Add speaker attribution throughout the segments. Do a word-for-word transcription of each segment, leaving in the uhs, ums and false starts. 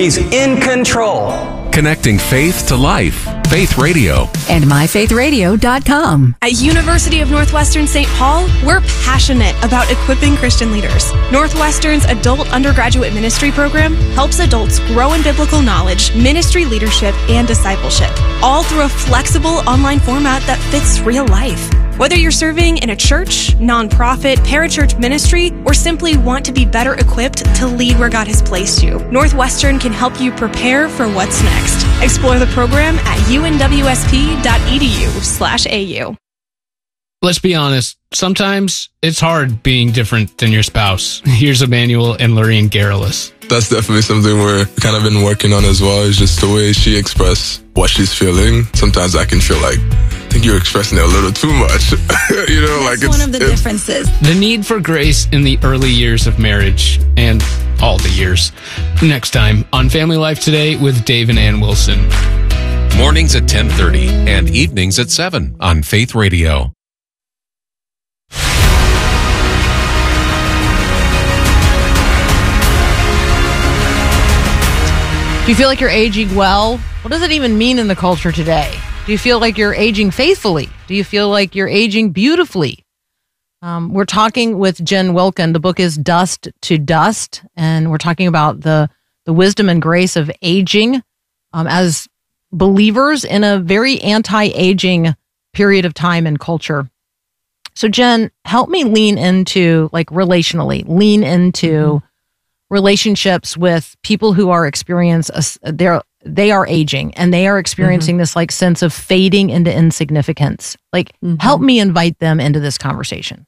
Speaker 1: He's in control.
Speaker 2: Connecting faith to life. Faith Radio.
Speaker 3: And my faith radio dot com.
Speaker 4: At University of Northwestern Saint Paul, we're passionate about equipping Christian leaders. Northwestern's adult undergraduate ministry program helps adults grow in biblical knowledge, ministry leadership, and discipleship, all through a flexible online format that fits real life. Whether you're serving in a church, nonprofit, parachurch ministry, or simply want to be better equipped to lead where God has placed you, Northwestern can help you prepare for what's next. Explore the program at u n w s p dot e d u slash a u.
Speaker 5: Let's be honest, sometimes it's hard being different than your spouse. Here's Emmanuel and Lorene Garrellis.
Speaker 6: That's definitely something we're kind of been working on as well, is just the way she expresses what she's feeling. Sometimes I can feel like, I think you're expressing it a little too much. you know,
Speaker 3: That's
Speaker 6: like
Speaker 3: one
Speaker 6: it's,
Speaker 3: of the
Speaker 6: it's,
Speaker 3: differences.
Speaker 5: The need for grace in the early years of marriage and all the years. Next time on Family Life Today with Dave and Ann Wilson.
Speaker 2: Mornings at ten thirty and evenings at seven on Faith Radio.
Speaker 7: Do you feel like you're aging well? What does it even mean in the culture today? Do you feel like you're aging faithfully? Do you feel like you're aging beautifully? Um, we're talking with Jen Wilkin. The book is Dust to Dust, and we're talking about the the wisdom and grace of aging um, as believers in a very anti-aging period of time and culture. So, Jen, help me lean into, like, relationally, lean into mm-hmm. relationships with people who are experience a, they're they are aging and they are experiencing mm-hmm. this like sense of fading into insignificance. Like, mm-hmm. help me invite them into this conversation.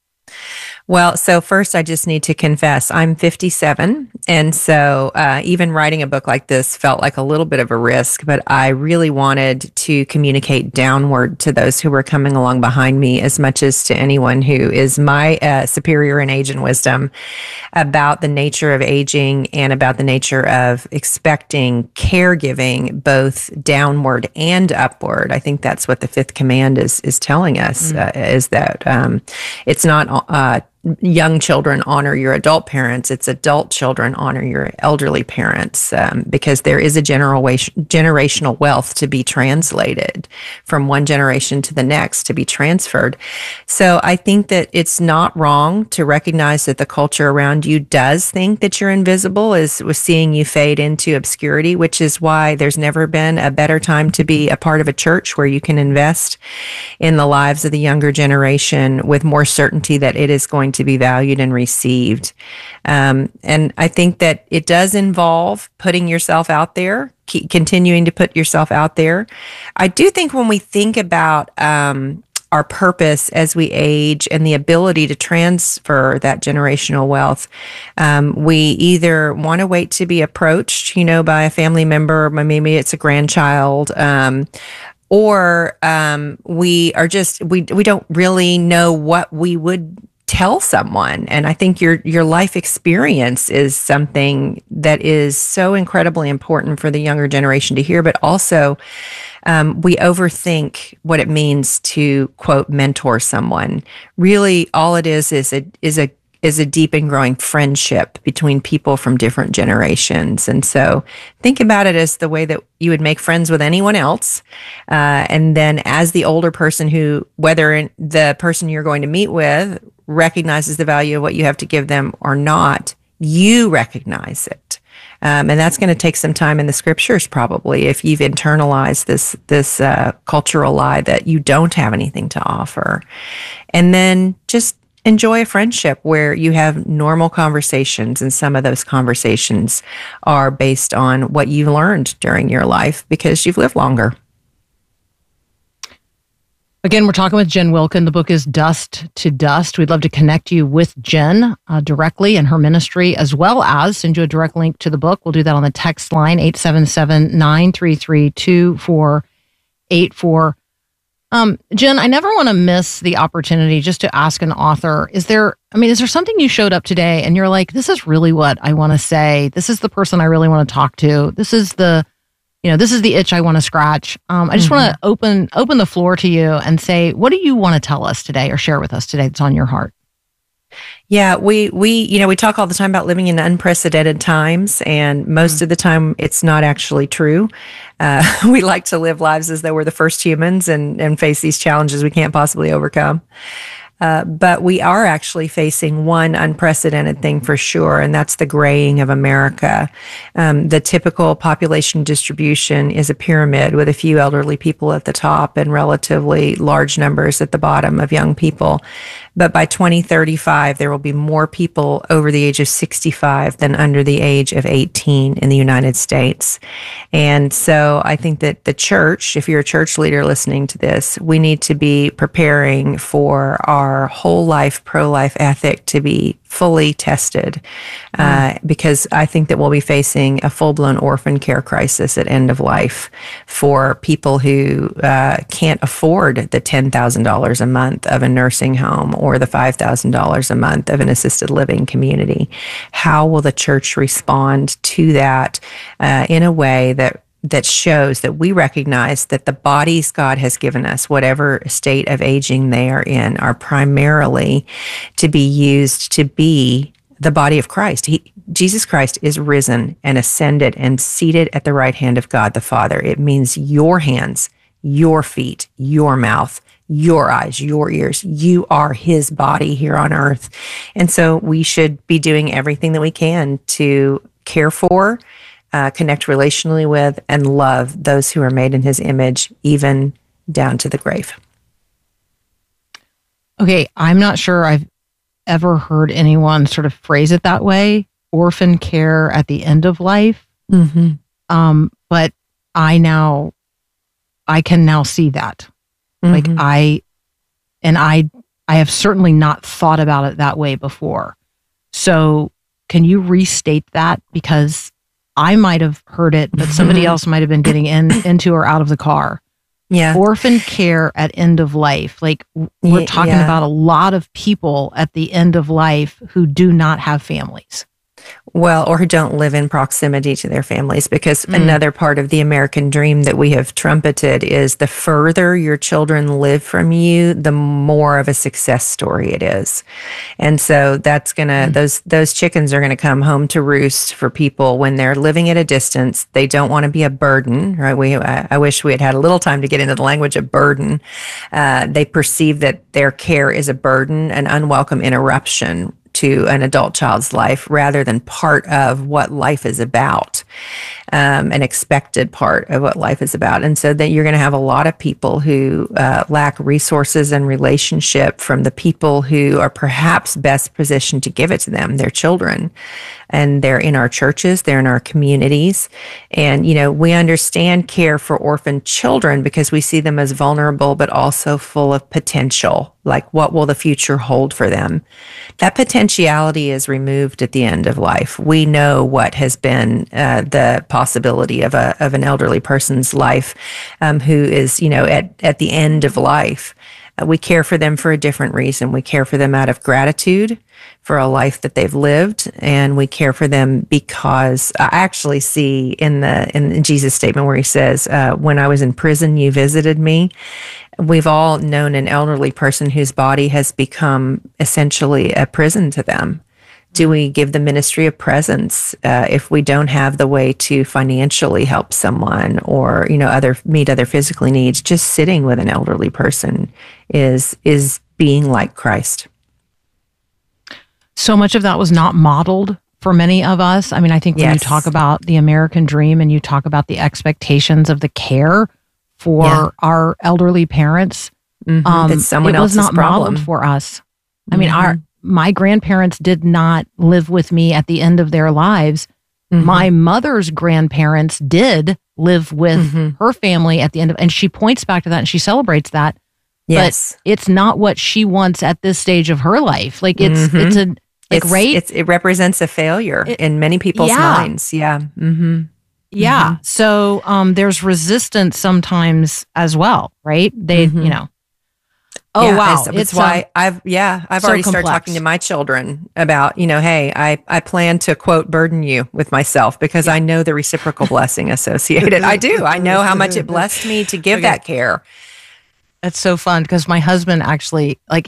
Speaker 8: Well, so first I just need to confess, I'm fifty-seven. And so uh, even writing a book like this felt like a little bit of a risk, but I really wanted to communicate downward to those who were coming along behind me as much as to anyone who is my uh, superior in age and wisdom about the nature of aging and about the nature of expecting caregiving both downward and upward. I think that's what the fifth command is, is telling us, mm. uh, is that um, it's not uh, young children honor your adult parents, it's adult children honor your elderly parents, um, because there is a generation, generational wealth to be translated from one generation to the next, to be transferred. So I think that it's not wrong to recognize that the culture around you does think that you're invisible, is was seeing you fade into obscurity, which is why there's never been a better time to be a part of a church where you can invest in the lives of the younger generation with more certainty that it is going to be valued and received. Um, and I think that it does involve putting yourself out there, keep continuing to put yourself out there. I do think when we think about um, our purpose as we age and the ability to transfer that generational wealth, um, we either want to wait to be approached, you know, by a family member, maybe it's a grandchild, um, or um, we are just, we we don't really know what we would tell someone. And I think your your life experience is something that is so incredibly important for the younger generation to hear, but also um, we overthink what it means to, quote, mentor someone. Really, all it is is a is a is a deep and growing friendship between people from different generations. And so think about it as the way that you would make friends with anyone else. Uh, and then as the older person who, whether the person you're going to meet with recognizes the value of what you have to give them or not, you recognize it. Um, and that's going to take some time in the scriptures, probably, if you've internalized this this uh, cultural lie that you don't have anything to offer. And then just enjoy a friendship where you have normal conversations, and some of those conversations are based on what you learned during your life because you've lived longer.
Speaker 7: Again, we're talking with Jen Wilkin. The book is Dust to Dust. We'd love to connect you with Jen uh, directly and her ministry, as well as send you a direct link to the book. We'll do that on the text line, eight seven seven, nine three three, two four eight four. Um, Jen, I never want to miss the opportunity just to ask an author, is there, I mean, is there something you showed up today and you're like, this is really what I want to say. This is the person I really want to talk to. This is the, you know, this is the itch I want to scratch. Um, I just mm-hmm. want to open, open the floor to you and say, what do you want to tell us today or share with us today that's on your heart?
Speaker 8: Yeah, we we you know we talk all the time about living in unprecedented times, and most mm-hmm. of the time it's not actually true. Uh, we like to live lives as though we're the first humans and and face these challenges we can't possibly overcome. Uh, but we are actually facing one unprecedented thing for sure, and that's the graying of America. Um, the typical population distribution is a pyramid with a few elderly people at the top and relatively large numbers at the bottom of young people. But by twenty thirty-five, there will be more people over the age of sixty-five than under the age of eighteen in the United States. And so I think that the church, if you're a church leader listening to this, we need to be preparing for our whole life pro-life ethic to be fully tested, uh, mm. because I think that we'll be facing a full-blown orphan care crisis at end of life for people who uh, can't afford the ten thousand dollars a month of a nursing home or the five thousand dollars a month of an assisted living community. How will the church respond to that uh, in a way that that shows that we recognize that the bodies God has given us, whatever state of aging they are in, are primarily to be used to be the body of Christ. He, Jesus Christ is risen and ascended and seated at the right hand of God the Father. It means your hands, your feet, your mouth, your eyes, your ears. You are his body here on earth. And so we should be doing everything that we can to care for, Uh, connect relationally with, and love those who are made in his image, even down to the grave.
Speaker 7: Okay, I'm not sure I've ever heard anyone sort of phrase it that way, orphan care at the end of life.
Speaker 8: Mm-hmm.
Speaker 7: Um, but I now, I can now see that. Mm-hmm. Like I, and I, I have certainly not thought about it that way before. So can you restate that? Because I might have heard it, but somebody else might have been getting in, into or out of the car.
Speaker 8: Yeah.
Speaker 7: Orphan care at end of life. Like we're
Speaker 8: yeah,
Speaker 7: talking
Speaker 8: yeah.
Speaker 7: about a lot of people at the end of life who do not have families.
Speaker 8: Well, or who don't live in proximity to their families, because mm. another part of the American dream that we have trumpeted is the further your children live from you, the more of a success story it is. And so that's going to, mm. those, those chickens are going to come home to roost for people when they're living at a distance. They don't want to be a burden, right? We, I, I wish we had had a little time to get into the language of burden. Uh, they perceive that their care is a burden, an unwelcome interruption to an adult child's life rather than part of what life is about, um, an expected part of what life is about. And so then you're going to have a lot of people who uh, lack resources and relationship from the people who are perhaps best positioned to give it to them, their children. And they're in our churches, they're in our communities. And, you know, we understand care for orphan children because we see them as vulnerable, but also full of potential. Like, what will the future hold for them? That potentiality is removed at the end of life. We know what has been uh, the possibility of a of an elderly person's life um, who is, you know, at, at the end of life. Uh, we care for them for a different reason. We care for them out of gratitude for a life that they've lived, and we care for them because I actually see in the in Jesus' statement where he says, uh, "When I was in prison, you visited me." We've all known an elderly person whose body has become essentially a prison to them. Do we give the ministry of presence uh, if we don't have the way to financially help someone or, you know, other meet other physical needs? Just sitting with an elderly person is is being like Christ.
Speaker 7: So much of that was not modeled for many of us. I mean, I think when
Speaker 8: yes.
Speaker 7: you talk about the American dream and you talk about the expectations of the care for yeah. our elderly parents,
Speaker 8: mm-hmm.
Speaker 7: um,
Speaker 8: it's someone
Speaker 7: it was
Speaker 8: else's
Speaker 7: not
Speaker 8: problem.
Speaker 7: modeled for us. I
Speaker 8: Mm-hmm.
Speaker 7: mean, our my grandparents did not live with me at the end of their lives. Mm-hmm. My mother's grandparents did live with
Speaker 8: mm-hmm.
Speaker 7: her family at the end of, and she points back to that and she celebrates that.
Speaker 8: Yes.
Speaker 7: But it's not what she wants at this stage of her life. Like it's,
Speaker 8: mm-hmm.
Speaker 7: it's a, like,
Speaker 8: it's,
Speaker 7: right?
Speaker 8: It's, it represents a failure
Speaker 7: it,
Speaker 8: in many people's
Speaker 7: yeah.
Speaker 8: minds. Yeah. Mm-hmm.
Speaker 7: Yeah.
Speaker 8: Mm-hmm.
Speaker 7: So um, there's resistance sometimes as well, right? They,
Speaker 8: mm-hmm.
Speaker 7: you know, oh,
Speaker 8: yeah,
Speaker 7: wow.
Speaker 8: That's it's why um, I've, yeah, I've
Speaker 7: so
Speaker 8: already
Speaker 7: complex.
Speaker 8: started talking to my children about, you know, hey, I, I plan to, quote, burden you with myself because yeah. I know the reciprocal blessing associated. I do. I know how much it blessed me to give okay. that care.
Speaker 7: That's so fun because my husband actually, like, he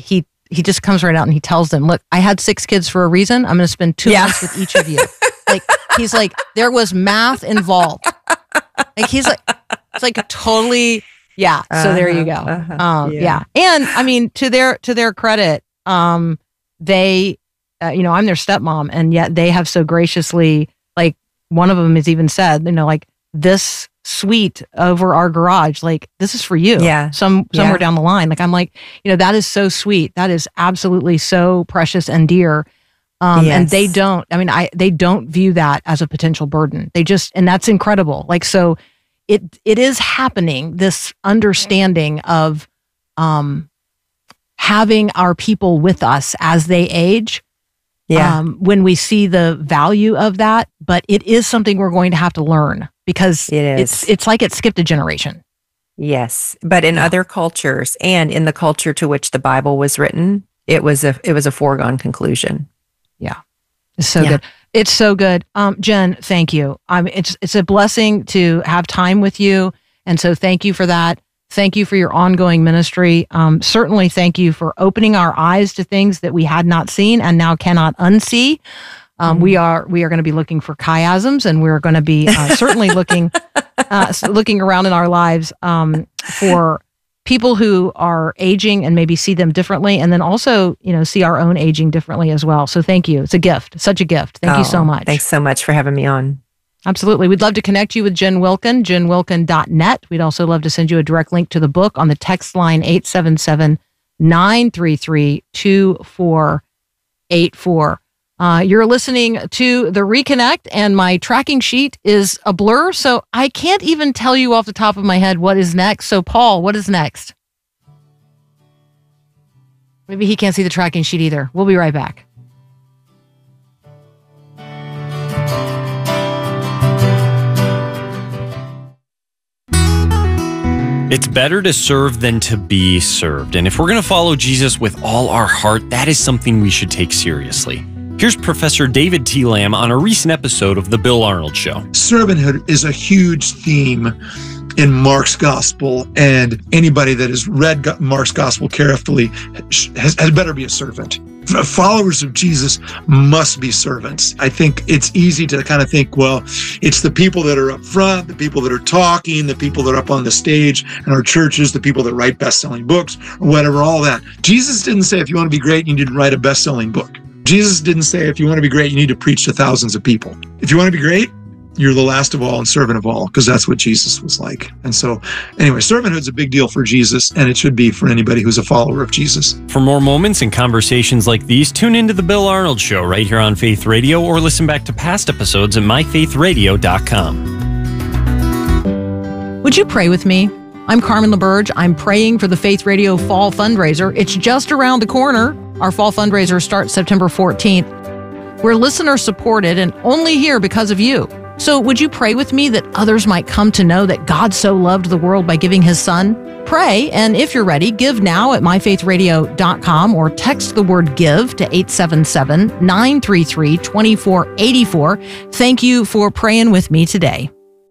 Speaker 7: he just comes right out and he tells them, look, I had six kids for a reason. I'm going to spend two yeah. months with each of you. Like, he's like, there was math involved. Like, he's like, it's like a totally, yeah. So uh-huh, there you go. Uh-huh, um, yeah. yeah. And I mean, to their, to their credit, um, they, uh, you know, I'm their stepmom, and yet they have so graciously, like, one of them has even said, you know, like, this suite over our garage, like, this is for you.
Speaker 8: Yeah.
Speaker 7: Some, somewhere
Speaker 8: yeah.
Speaker 7: down the line. Like, I'm like, you know, that is so sweet. That is absolutely so precious and dear. Um, yes. And they don't, I mean, I, they don't view that as a potential burden. They just, and that's incredible. Like, so it, it is happening, this understanding of, um, having our people with us as they age.
Speaker 8: Yeah.
Speaker 7: Um, when we see the value of that, but it is something we're going to have to learn, because
Speaker 8: it is.
Speaker 7: it's it's like it skipped a generation.
Speaker 8: Yes, but in
Speaker 7: yeah.
Speaker 8: other cultures and in the culture to which the Bible was written, it was a it was a foregone conclusion.
Speaker 7: Yeah, it's so
Speaker 8: yeah.
Speaker 7: good. It's so good. Um, Jen, thank you. Um, it's it's a blessing to have time with you, and so thank you for that. Thank you for your ongoing ministry. Um, certainly thank you for opening our eyes to things that we had not seen and now cannot unsee. Um, mm-hmm. We are we are going to be looking for chiasms, and we're going to be uh, certainly looking uh, looking around in our lives um, for people who are aging and maybe see them differently, and then also, you know, see our own aging differently as well. So thank you. It's a gift, such a gift. Thank
Speaker 8: oh,
Speaker 7: you so much.
Speaker 8: Thanks so much for having me on.
Speaker 7: Absolutely. We'd love to connect you with Jen Wilkin, jen wilkin dot net. We'd also love to send you a direct link to the book on the text line eight seven seven, nine three three, two four eight four. Uh, you're listening to The Reconnect, and my tracking sheet is a blur, so I can't even tell you off the top of my head what is next. So, Paul, what is next? Maybe he can't see the tracking sheet either. We'll be right back.
Speaker 1: It's better to serve than to be served. And if we're going to follow Jesus with all our heart, that is something we should take seriously. Here's Professor David T. Lamb on a recent episode of The Bill Arnold Show.
Speaker 9: Servanthood is a huge theme in Mark's gospel, and anybody that has read Mark's gospel carefully has, has better be a servant. Followers of Jesus must be servants. I think it's easy to kind of think, well, it's the people that are up front, the people that are talking, the people that are up on the stage in our churches, the people that write best-selling books, or whatever, all that. Jesus didn't say if you want to be great, you need to write a best-selling book. Jesus didn't say if you want to be great, you need to preach to thousands of people. If you want to be great, you're the last of all and servant of all, because that's what Jesus was like. And so, anyway, servanthood's a big deal for Jesus, and it should be for anybody who's a follower of Jesus.
Speaker 1: For more moments and conversations like these, tune into The Bill Arnold Show right here on Faith Radio, or listen back to past episodes at my faith radio dot com.
Speaker 7: Would you pray with me? I'm Carmen LaBerge. I'm praying for the Faith Radio Fall Fundraiser. It's just around the corner. Our fall fundraiser starts September fourteenth. We're listener supported and only here because of you. So would you pray with me that others might come to know that God so loved the world by giving his son? Pray, and if you're ready, give now at my faith radio dot com or text the word give to eight seven seven, nine three three, two four eight four. Thank you for praying with me today.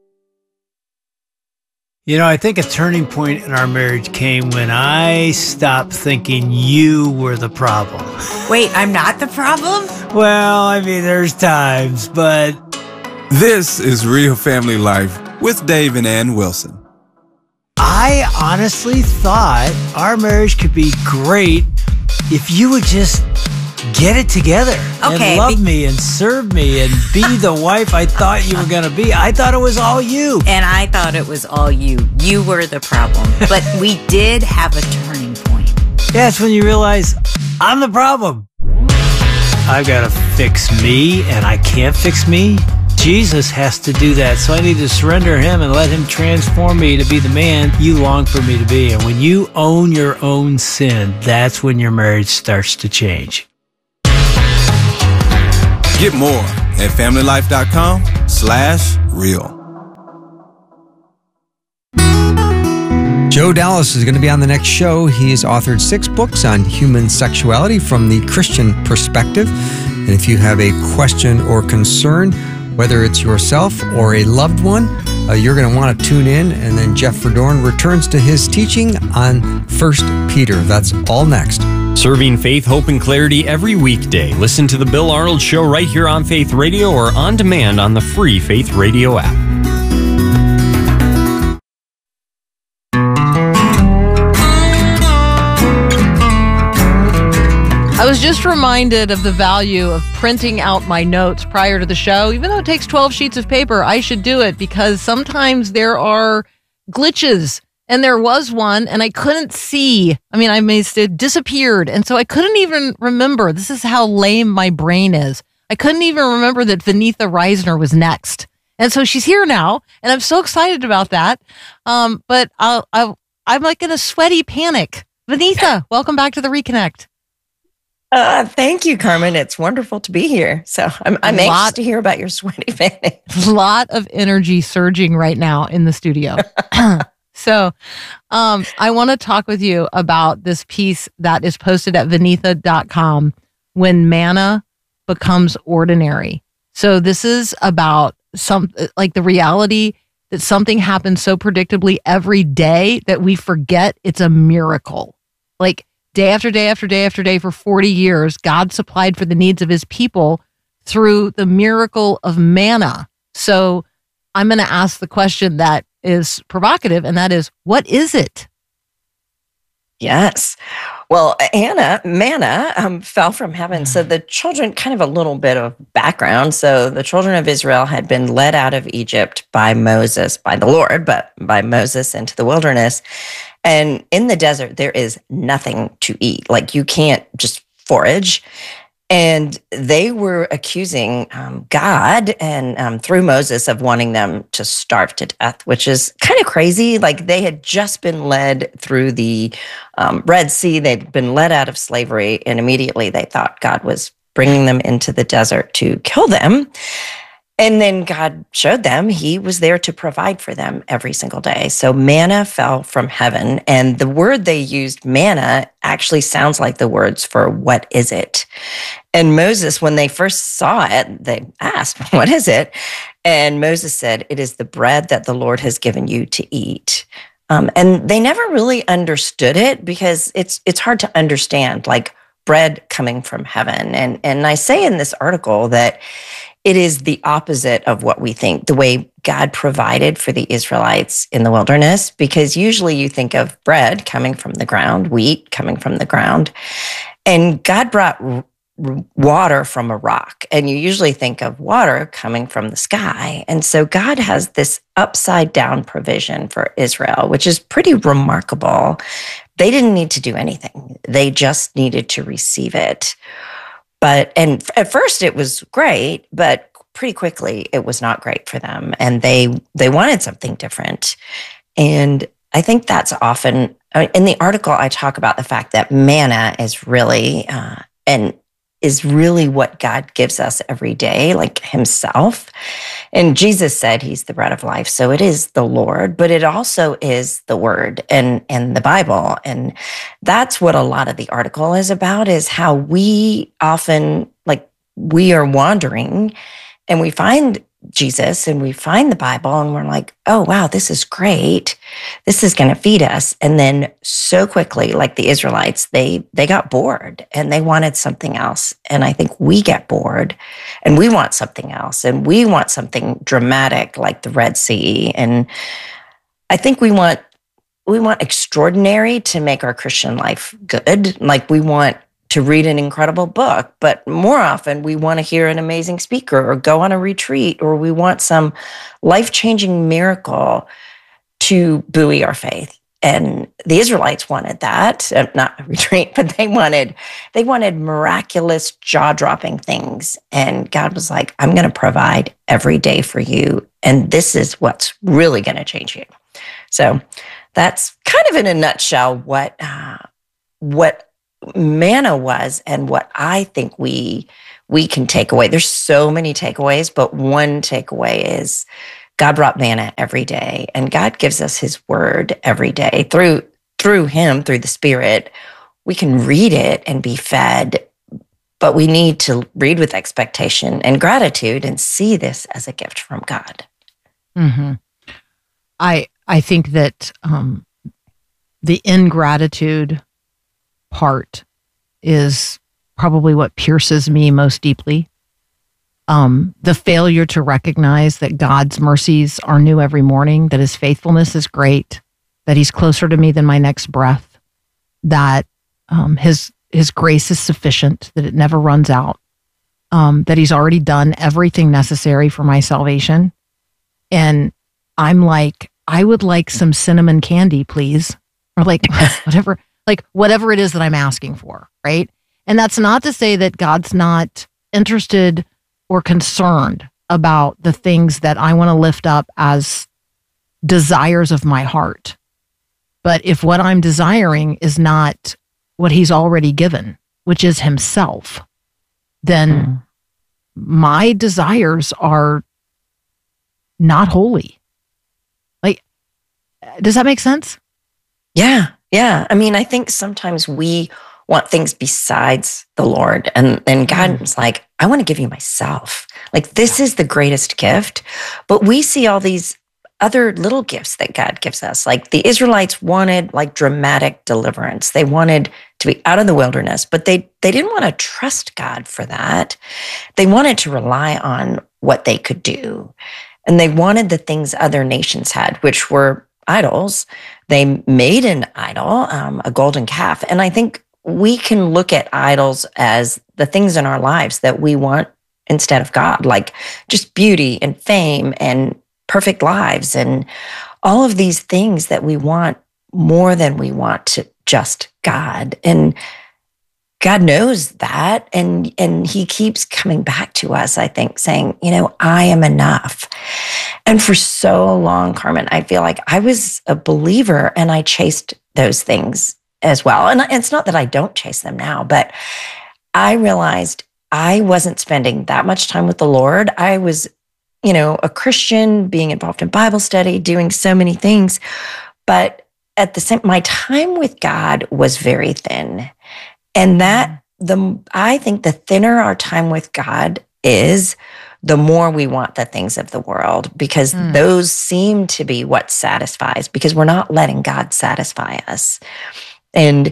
Speaker 10: You know, I think a turning point in our marriage came when I stopped thinking you were the problem.
Speaker 11: Wait, I'm not the problem?
Speaker 10: Well, I mean, there's times, but...
Speaker 12: This is Real Family Life with Dave and Ann Wilson.
Speaker 10: I honestly thought our marriage could be great if you would just get it together
Speaker 11: okay,
Speaker 10: and love
Speaker 11: be-
Speaker 10: me and serve me and be the wife I thought you were going to be. I thought it was all you.
Speaker 11: And I thought it was all you. You were the problem. But we did have a turning point.
Speaker 10: Yeah, it's when you realize I'm the problem. I've got to fix me, and I can't fix me. Jesus has to do that, so I need to surrender him and let him transform me to be the man you long for me to be. And when you own your own sin, that's when your marriage starts to change.
Speaker 12: Get more at family life dot com slash real.
Speaker 13: Joe Dallas is going to be on the next show. He has authored six books on human sexuality from the Christian perspective. And if you have a question or concern, whether it's yourself or a loved one, uh, you're going to want to tune in. And then Jeff Verdorn returns to his teaching on First Peter. That's all next.
Speaker 1: Serving faith, hope, and clarity every weekday. Listen to The Bill Arnold Show right here on Faith Radio or on demand on the free Faith Radio app.
Speaker 7: I was just reminded of the value of printing out my notes prior to the show. Even though it takes twelve sheets of paper, I should do it because sometimes there are glitches. And there was one, and I couldn't see. I mean, I missed it, disappeared. And so I couldn't even remember. This is how lame my brain is. I couldn't even remember that Vanitha Reisner was next. And so she's here now, and I'm so excited about that. Um, but I'll, I'll, I'm like in a sweaty panic. Vanitha, welcome back to the Reconnect.
Speaker 14: Uh, thank you, Carmen. It's wonderful to be here. So I'm, I'm anxious
Speaker 7: lot,
Speaker 14: to hear about your sweaty panic.
Speaker 7: A lot of energy surging right now in the studio. So um, I want to talk with you about this piece that is posted at vanitha dot com, When Manna Becomes Ordinary. So this is about some like the reality that something happens so predictably every day that we forget it's a miracle. Like day after day after day after day for forty years, God supplied for the needs of his people through the miracle of manna. So I'm going to ask the question that is provocative, and that is, what is it?
Speaker 14: Yes. Well, Anna, manna um, fell from heaven. So the children, kind of a little bit of background. So the children of Israel had been led out of Egypt by Moses, by the Lord, but by Moses into the wilderness. And in the desert, there is nothing to eat. Like you can't just forage. And they were accusing um, God and um, through Moses of wanting them to starve to death, which is kind of crazy. Like they had just been led through the um, Red Sea. They'd been led out of slavery, and immediately they thought God was bringing them into the desert to kill them. And then God showed them he was there to provide for them every single day. So manna fell from heaven. And the word they used, manna, actually sounds like the words for what is it? And Moses, when they first saw it, they asked, what is it? And Moses said, it is the bread that the Lord has given you to eat. Um, and they never really understood it because it's it's hard to understand, like bread coming from heaven. And, and I say in this article that it is the opposite of what we think, the way God provided for the Israelites in the wilderness, because usually you think of bread coming from the ground, wheat coming from the ground, and God brought r- r- water from a rock, and you usually think of water coming from the sky. And so God has this upside down provision for Israel, which is pretty remarkable. They didn't need to do anything. They just needed to receive it. But, and at first it was great, but pretty quickly it was not great for them. And they, they wanted something different. And I think that's often, in the article, I talk about the fact that manna is really, uh, and is really what God gives us every day, like himself. And Jesus said he's the bread of life. So it is the Lord, but it also is the word and, and the Bible. And that's what a lot of the article is about, is how we often, like we are wandering and we find Jesus and we find the Bible and we're like, oh, wow, this is great. This is going to feed us. And then so quickly, like the Israelites, they they got bored and they wanted something else. And I think we get bored and we want something else. And we want something dramatic like the Red Sea. And I think we want we want extraordinary to make our Christian life good. Like we want to read an incredible book, but more often we want to hear an amazing speaker or go on a retreat, or we want some life-changing miracle to buoy our faith. And the Israelites wanted that, uh, not a retreat, but they wanted, they wanted miraculous, jaw-dropping things. And God was like, I'm going to provide every day for you. And this is what's really going to change you. So that's kind of in a nutshell what, uh, what, manna was and what I think we we can take away. There's so many takeaways, but one takeaway is God brought manna every day, and God gives us his word every day. Through through him, through the Spirit, we can read it and be fed, but we need to read with expectation and gratitude and see this as a gift from God.
Speaker 7: Mm-hmm. I I think that um, the ingratitude part is probably what pierces me most deeply. Um, the failure to recognize that God's mercies are new every morning, that his faithfulness is great, that he's closer to me than my next breath, that um, his his grace is sufficient, that it never runs out, um, that he's already done everything necessary for my salvation. And I'm like, I would like some cinnamon candy, please. Or like whatever, like whatever it is that I'm asking for, right? And that's not to say that God's not interested or concerned about the things that I want to lift up as desires of my heart. But if what I'm desiring is not what he's already given, which is himself, then mm. my desires are not holy. Like, does that make sense?
Speaker 14: Yeah, yeah. I mean, I think sometimes we want things besides the Lord. And then God is like, I want to give you myself. Like, this is the greatest gift. But we see all these other little gifts that God gives us. Like the Israelites wanted like dramatic deliverance. They wanted to be out of the wilderness, but they, they didn't want to trust God for that. They wanted to rely on what they could do. And they wanted the things other nations had, which were idols. They made an idol, um, a golden calf. And I think we can look at idols as the things in our lives that we want instead of God, like just beauty and fame and perfect lives and all of these things that we want more than we want to just God. And God knows that. And, and he keeps coming back to us, I think, saying, you know, I am enough. And for so long, Carmen, I feel like I was a believer and I chased those things as well. And it's not that I don't chase them now, but I realized I wasn't spending that much time with the Lord. I was, you know, a Christian, being involved in Bible study, doing so many things. But at the same, my time with God was very thin. And that, the I think the thinner our time with God is, the more we want the things of the world, because mm. those seem to be what satisfies, because we're not letting God satisfy us. And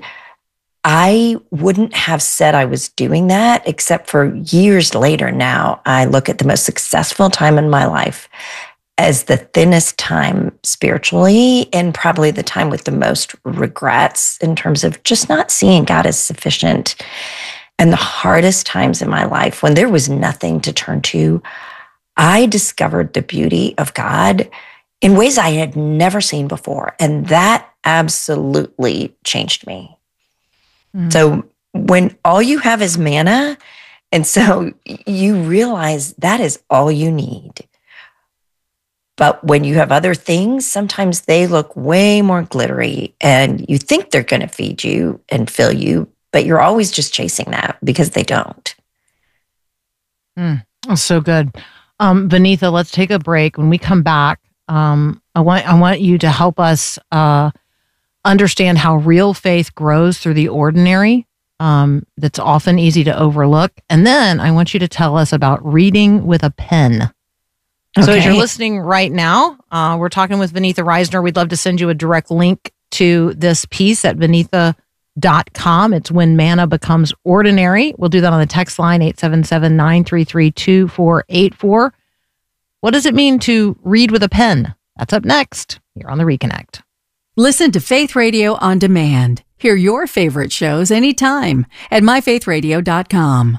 Speaker 14: I wouldn't have said I was doing that, except for years later now, I look at the most successful time in my life as the thinnest time spiritually, and probably the time with the most regrets in terms of just not seeing God as sufficient. And the hardest times in my life, when there was nothing to turn to, I discovered the beauty of God in ways I had never seen before. And that absolutely changed me. Mm. So when all you have is manna, and so you realize that is all you need. But when you have other things, sometimes they look way more glittery and you think they're going to feed you and fill you, but you're always just chasing that because they don't.
Speaker 7: Mm, that's so good. Um, Vaneetha, let's take a break. When we come back, um, I want I want you to help us uh, understand how real faith grows through the ordinary. Um, that's often easy to overlook. And then I want you to tell us about reading with a pen. Okay. So as you're listening right now, uh, we're talking with Vaneetha Risner. We'd love to send you a direct link to this piece at vaneetha dot com. It's When Manna Becomes Ordinary. We'll do that on the text line, eight seven seven, nine three three, two four eight four. What does it mean to read with a pen? That's up next here on The Reconnect.
Speaker 3: Listen to Faith Radio on demand. Hear your favorite shows anytime at my faith radio dot com.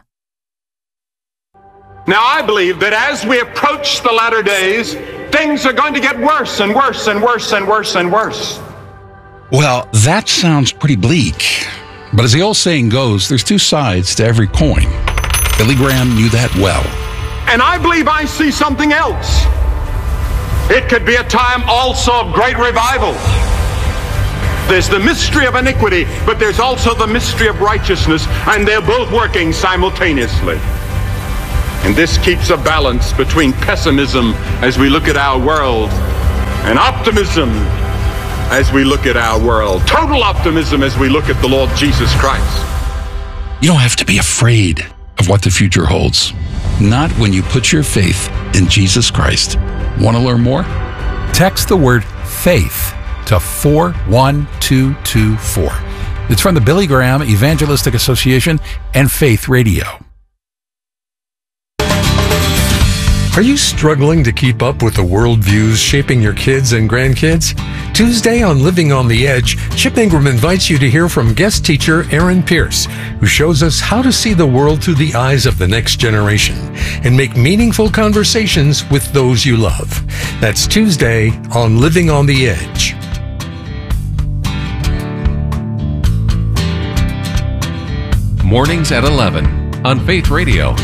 Speaker 15: Now, I believe that as we approach the latter days, things are going to get worse and worse and worse and worse and worse.
Speaker 16: Well, that sounds pretty bleak. But as the old saying goes, there's two sides to every coin. Billy Graham knew that well.
Speaker 15: And I believe I see something else. It could be a time also of great revival. There's the mystery of iniquity, but there's also the mystery of righteousness, and they're both working simultaneously. And this keeps a balance between pessimism as we look at our world and optimism as we look at our world. Total optimism as we look at the Lord Jesus Christ.
Speaker 16: You don't have to be afraid of what the future holds. Not when you put your faith in Jesus Christ. Want to learn more?
Speaker 17: Text the word FAITH to four one two two four.
Speaker 16: It's from the Billy Graham Evangelistic Association and Faith Radio.
Speaker 17: Are you struggling to keep up with the worldviews shaping your kids and grandkids? Tuesday on Living on the Edge, Chip Ingram invites you to hear from guest teacher Aaron Pierce, who shows us how to see the world through the eyes of the next generation and make meaningful conversations with those you love. That's Tuesday on Living on the Edge.
Speaker 2: Mornings at eleven on Faith Radio.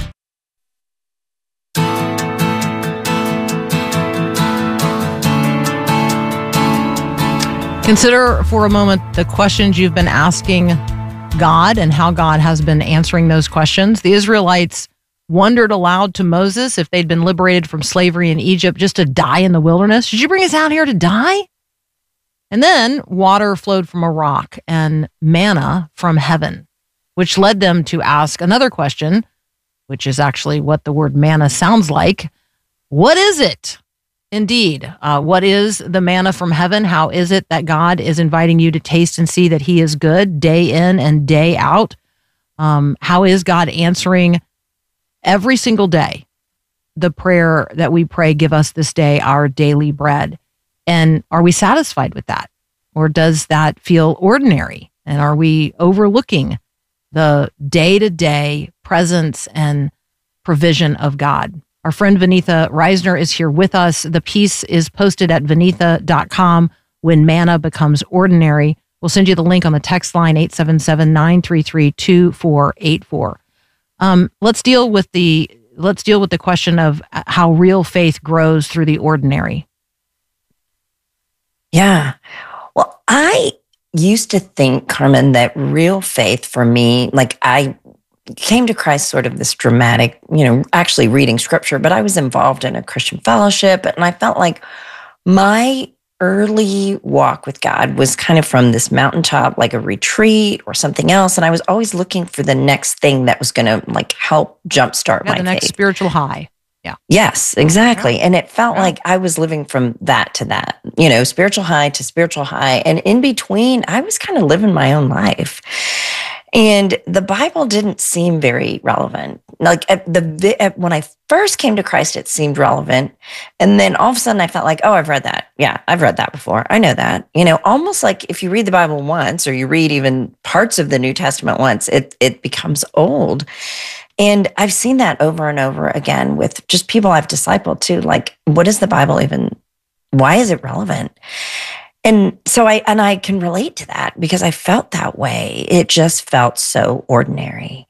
Speaker 7: Consider for a moment the questions you've been asking God and how God has been answering those questions. The Israelites wondered aloud to Moses if they'd been liberated from slavery in Egypt just to die in the wilderness. Did you bring us out here to die? And then water flowed from a rock and manna from heaven, which led them to ask another question, which is actually what the word manna sounds like. What is it? Indeed. Uh, what is the manna from heaven? How is it that God is inviting you to taste and see that he is good day in and day out? Um, how is God answering every single day the prayer that we pray, give us this day our daily bread? And are we satisfied with that? Or does that feel ordinary? And are we overlooking the day-to-day presence and provision of God? Our friend Vanitha Reisner is here with us. The piece is posted at vanitha dot com, When Manna Becomes Ordinary. We'll send you the link on the text line, eight seven seven, nine three three, two four eight four. Um, let's deal with the let's deal with the question of how real faith grows through the ordinary.
Speaker 14: Yeah. Well, I used to think, Carmen, that real faith for me, like I came to Christ sort of this dramatic, you know, actually reading scripture, but I was involved in a Christian fellowship, and I felt like my early walk with God was kind of from this mountaintop, like a retreat or something else. And I was always looking for the next thing that was going to like help jumpstart
Speaker 7: Yeah,
Speaker 14: my
Speaker 7: the next
Speaker 14: faith.
Speaker 7: spiritual high. Yeah.
Speaker 14: Yes, exactly. And it felt like I was living from that to that, you know, spiritual high to spiritual high. And in between, I was kind of living my own life. And the Bible didn't seem very relevant. Like at the at, when I first came to Christ, it seemed relevant. And then all of a sudden I felt like, oh, I've read that. Yeah, I've read that before. I know that. You know, almost like if you read the Bible once or you read even parts of the New Testament once, it it becomes old. And I've seen that over and over again with just people I've discipled too. Like, what is the Bible even? Why is it relevant? And so I, and I can relate to that because I felt that way. It just felt so ordinary.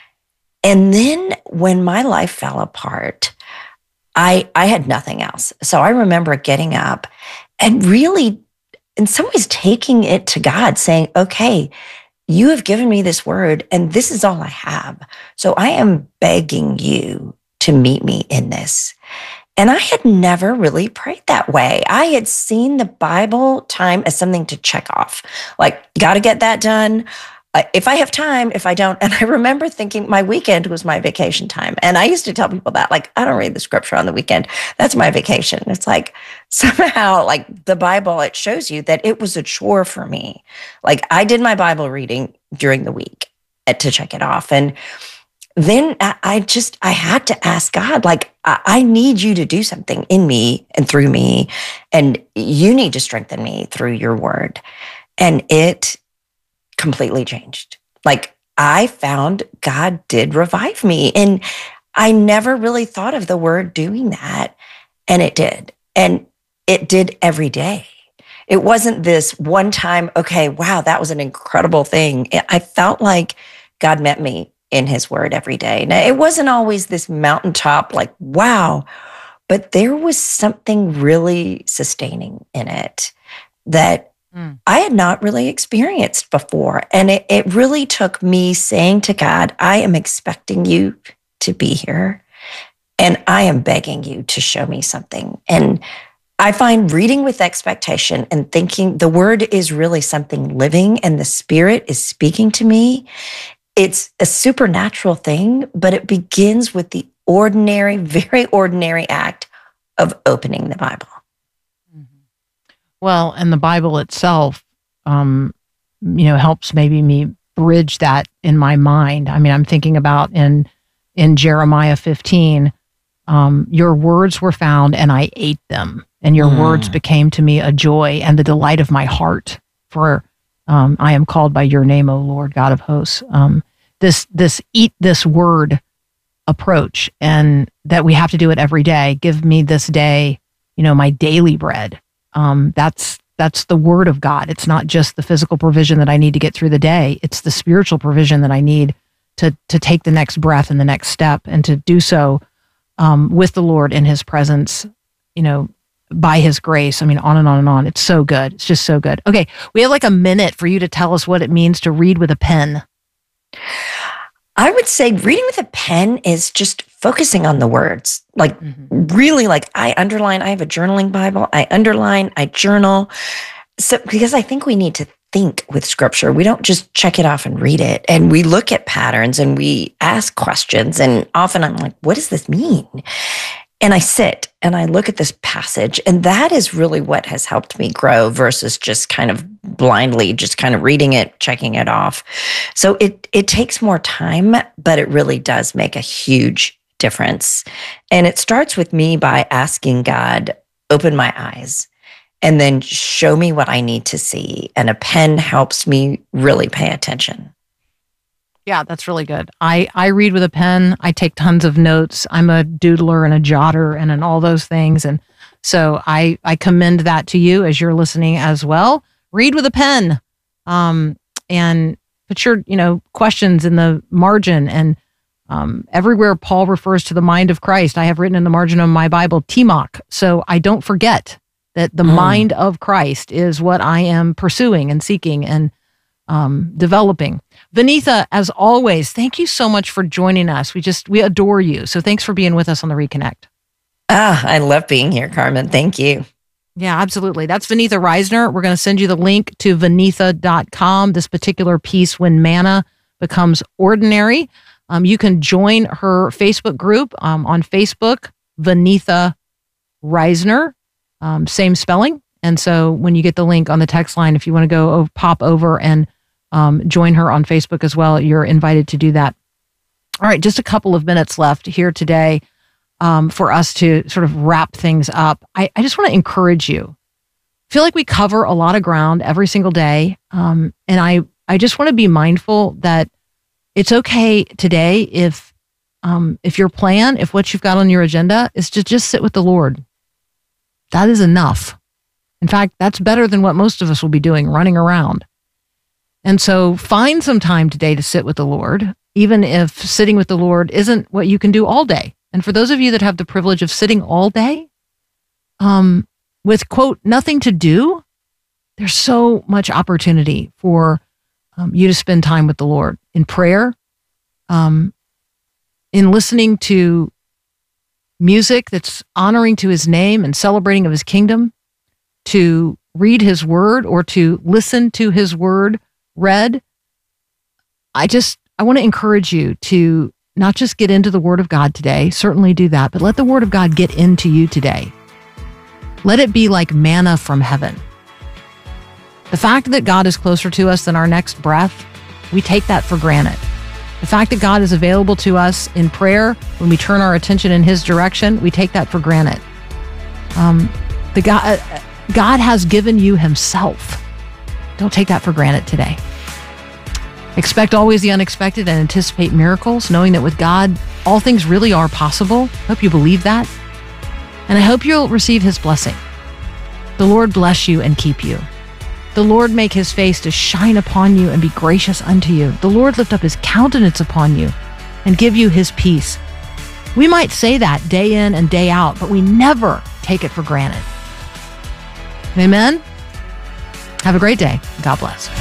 Speaker 14: And then when my life fell apart, I, I had nothing else. So I remember getting up and really, in some ways, taking it to God, saying, okay, you have given me this word and this is all I have. So I am begging you to meet me in this. And I had never really prayed that way. I had seen the Bible time as something to check off. Like, got to get that done. Uh, if I have time, if I don't. And I remember thinking my weekend was my vacation time. And I used to tell people that, like, I don't read the scripture on the weekend. That's my vacation. It's like somehow, like the Bible, it shows you that it was a chore for me. Like, I did my Bible reading during the week to check it off. And then I just, I had to ask God, like, I need you to do something in me and through me, and you need to strengthen me through your word. And it completely changed. Like, I found God did revive me, and I never really thought of the word doing that. And it did. And it did every day. It wasn't this one time, okay, wow, that was an incredible thing. I felt like God met me in his word every day. Now, it wasn't always this mountaintop, like, wow, but there was something really sustaining in it that mm. I had not really experienced before. And it, it really took me saying to God, I am expecting you to be here, and I am begging you to show me something. And I find reading with expectation and thinking the word is really something living and the Spirit is speaking to me. It's a supernatural thing, but it begins with the ordinary, very ordinary act of opening the Bible.
Speaker 7: Well, and the Bible itself, um, you know, helps maybe me bridge that in my mind. I mean, I'm thinking about in in Jeremiah fifteen, um, your words were found and I ate them, and your
Speaker 18: Mm.
Speaker 7: words became to me a joy and the delight of my heart. For um, I am called by your name, O Lord, God of hosts. Um, this this eat this word approach, and that we have to do it every day. Give me this day, you know, my daily bread. Um, that's that's the word of God. It's not just the physical provision that I need to get through the day. It's the spiritual provision that I need to to take the next breath and the next step, and to do so um, with the Lord in His presence, you know, by His grace. I mean, on and on and on. It's so good. It's just so good. Okay, we have like a minute for you to tell us what it means to read with a pen.
Speaker 14: I would say reading with a pen is just focusing on the words. Like really, like I underline, I have a journaling Bible. I underline, I journal. So because I think we need to think with scripture. We don't just check it off and read it. And we look at patterns and we ask questions. And often I'm like, what does this mean? And I sit and I look at this passage, and that is really what has helped me grow versus just kind of blindly, just kind of reading it, checking it off. So it it takes more time, but it really does make a huge difference. And it starts with me by asking God, open my eyes, and then show me what I need to see. And a pen helps me really pay attention.
Speaker 7: Yeah, that's really good. I, I read with a pen. I take tons of notes. I'm a doodler and a jotter and, and all those things. And so I, I commend that to you as you're listening as well. Read with a pen, um, and put your, you know, questions in the margin. And um, everywhere Paul refers to the mind of Christ, I have written in the margin of my Bible, Timok. So I don't forget that the mm. mind of Christ is what I am pursuing and seeking and um, developing. Vinitha, as always, thank you so much for joining us. We just, we adore you. So thanks for being with us on the Reconnect.
Speaker 14: Ah, I love being here, Carmen. Thank you.
Speaker 7: Yeah, absolutely. That's Vinitha Reisner. We're going to send you the link to vinitha dot com, this particular piece, When Manna Becomes Ordinary. Um, you can join her Facebook group um, on Facebook, Vinitha Reisner, um, same spelling. And so when you get the link on the text line, if you want to go oh, pop over and um, join her on Facebook as well, you're invited to do that. All right, just a couple of minutes left here today um, for us to sort of wrap things up. I, I just want to encourage you. I feel like we cover a lot of ground every single day. Um, and I, I just want to be mindful that it's okay today if um, if your plan, if what you've got on your agenda is to just sit with the Lord. That is enough. In fact, that's better than what most of us will be doing, running around. And so find some time today to sit with the Lord, even if sitting with the Lord isn't what you can do all day. And for those of you that have the privilege of sitting all day, um, with, quote, nothing to do, there's so much opportunity for um, you to spend time with the Lord in prayer, um, in listening to music that's honoring to His name and celebrating of His kingdom, to read His word or to listen to His word read. I just, I want to encourage you to not just get into the word of God today, certainly do that, but let the word of God get into you today. Let it be like manna from heaven. The fact that God is closer to us than our next breath, we take that for granted. The fact that God is available to us in prayer when we turn our attention in His direction, we take that for granted. Um, the God, uh, God has given you Himself. Don't take that for granted today. Expect always the unexpected and anticipate miracles, knowing that with God, all things really are possible. Hope you believe that. And I hope you'll receive His blessing. The Lord bless you and keep you. The Lord make His face to shine upon you and be gracious unto you. The Lord lift up His countenance upon you and give you His peace. We might say that day in and day out, but we never take it for granted. Amen? Have a great day. God bless.